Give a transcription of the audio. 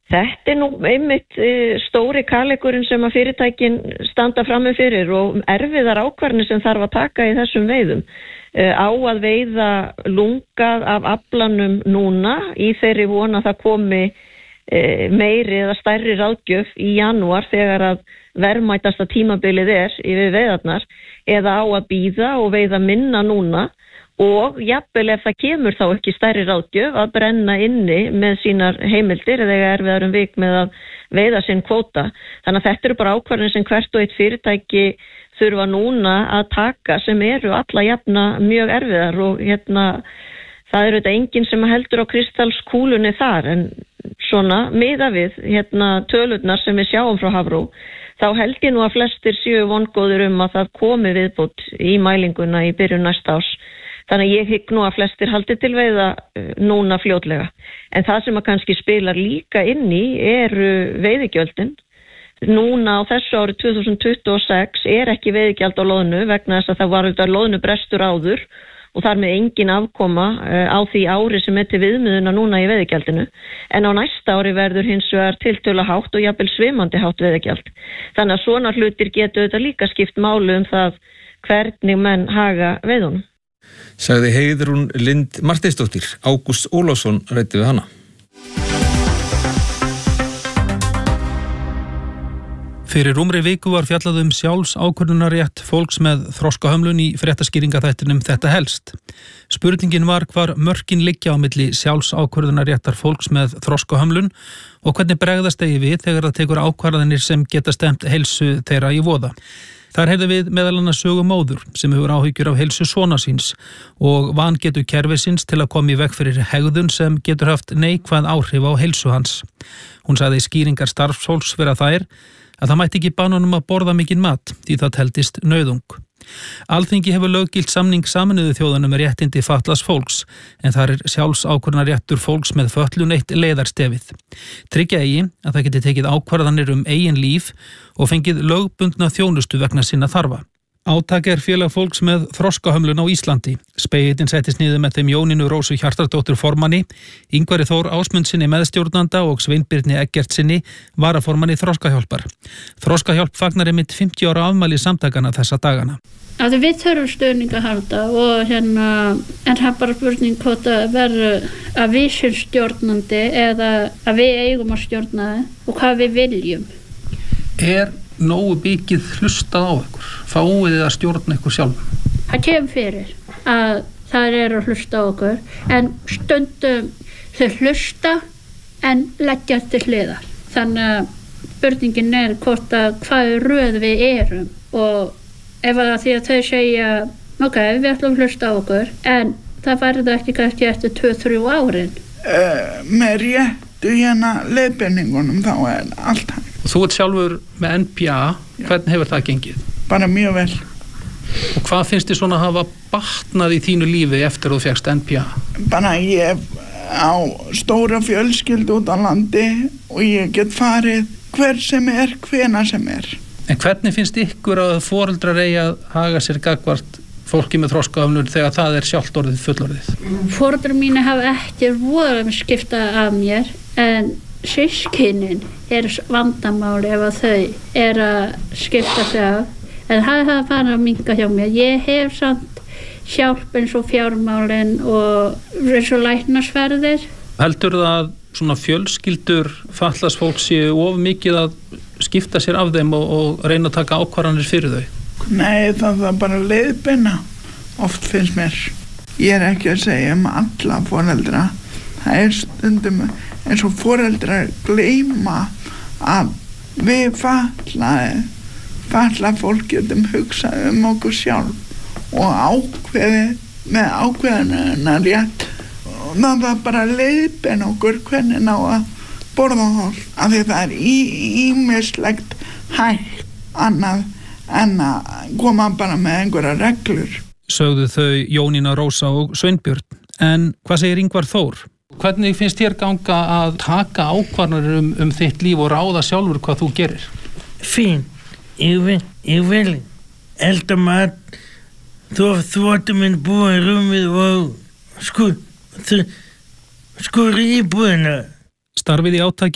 Þetta nú einmitt stóri kalekurinn sem að fyrirtækin standa frammi fyrir og erfiðar ákvarðanir sem þarf að taka í þessum veiðum. Á að veiða lungað af aflanum núna í þeirri vona að það komi meiri eða stærri ráðgjöf í janúar þegar að verðmætasta tímabilið yfir veiðarnar, eða á að bíða og veiða minna núna og jafnvel ef það kemur þá ekki stærri ráðgjöf að brenna inni með sínar heimildir eða erfiðar vik með að veiða sinn kvóta. Þannig að þetta eru bara ákvarðanir sem hvert og eitt fyrirtæki þurfa núna að taka sem eru alla jafna mjög erfiðar og það eru þetta enginn sem heldur á kristalskúlunni þar en svona miða við tölurnar sem við sjáum frá Hafró þá held ég nú að flestir séu vongóðir að það komi viðbót í mælinguna í byrjun næsta árs. Þannig að ég hygg nú að flestir haldi til veiða núna fljótlega. En það sem að kannski spilar líka inn í eru veiðigjöldin. Núna á þessu ári 2026 ekki veiðigjald á loðnu vegna þess að það var auðvitað loðnubrestur áður og þar með engin afkoma á því ári sem til viðmiðuna núna í veiðigjaldinu. En á næsta ári verður hins vegar tiltölulega hátt og jafnvel svimandi hátt veiðigjald. Þannig að svona hlutir getur auðvitað líka skipt máli það hvernig menn haga veiðunum. Sagði Heiðrún Lind Marteinsdóttir. Ágúst Ólafsson ræddi við hana. Fyrir rúmri viku var fjallað sjálfsákvörðunarrétt fólks með þroskahömlun í fréttaskýringaþættinum Þetta helst. Spurningin var hvar mörkin liggja á milli sjálfsákvörðunarréttar fólks með þroskahömlun og hvernig bregðast eigi við þegar það tekur ákvarðanir sem geta stemt heilsu þeirra í voða. Þar heyrðum við meðal annars sögu móður sem hefur áhyggjur af heilsu sonar síns og vangetu kerfisins til að koma í veg fyrir hegðun sem getur haft neikvæð áhrif á heilsu hans. Hún sagði skýringar starfsfólks vera þær að það mætti ekki banna honum að borða mikinn mat því það teldist nauðung. Alþingi hefur löggilt samning Sameinuðu þjóðanna um réttindi fatlaðs fólks en þar sjálfsákvörðunarréttur fólks með fötlun eitt leiðarstefið. Tryggja eigi að það geti tekið ákvarðanir eigin líf og fengið lögbundna þjónustu vegna sinna þarfa. Átak félag fólks með þroskahömlun á Íslandi. Spegillinn settist niður með þeim Jónínu Rósu Hjartardóttur formanni, Ingvari Þór Ásmundsinni meðstjórnanda og Sveinbirni Eggertsinni varaformanni Þroskahjálpar. Þroskahjálp fagnar einmitt 50 ára afmæli samtakana þessa dagana. Við þurfum stuðning að halda og en það bara spurning hvort það verður að við séum stjórnandi eða að við eigum að stjórna það og hvað við viljum. Nógu mikið hlustað á ykkur? Fáið þið að stjórna ykkur sjálf? Það kemur fyrir að það að hlusta á okkur en stundum þau hlusta en leggja til hliðar. Þannig að spurningin hvort að hvað röð við erum og ef að því að þau segja ok, við ætlum að hlusta á okkur en það verður ekki kannski eftir 2-3 árin. Með réttu leiðbeiningunum þá allt hægt. Þú ert sjálfur með NPA, hvernig hefur það gengið? Bara mjög vel. Og hvað finnst þið svona að hafa batnað í þínu lífi eftir að þú fékkst NPA? Bara ég á stóra fjölskyldu út á landi og ég get farið hver sem hvenær sem En hvernig finnst ykkur að foreldrar eigi að haga sér gagnvart fólki með þroskahömlun þegar það sjálft orðið fullorðið? Foreldrar mínu hafa ekki voru skipta af mér en systkinin vandamáli ef að þau að skipta sig af en það hafa farið að minnka hjá mér. Ég hef samt hjálp eins og fjármálin og eins og læknarsferðir. Heldur það að svona fjölskyldur fatlaðs fólk séu of mikið að skipta sér af þeim og reyna að taka ákvarðanir fyrir þau? Nei, það bara leiðbeina oft finnst mér. Ég ekki að segja alla foreldra. Það stundum eins og foreldrar gleyma að við fatlað fólk getum hugsað okkur sjálf og ákveðið með ákveðina rétt og það bara leiðbeina okkur hvernig ná að borða hálf af því það ýmislegt hægt annað en að koma bara með einhverja reglur. Sögðu þau Jónína Rósa og Sveinbjörn. En hvað segir Ingvar Þór? Hvernig finnst þér ganga að taka ákvarðanir þitt líf og ráða sjálfur hvað þú gerir? Fín, ég vil elda mat, þvotta minn búa í rúmið og skúra íbúðina. Starfið í átaki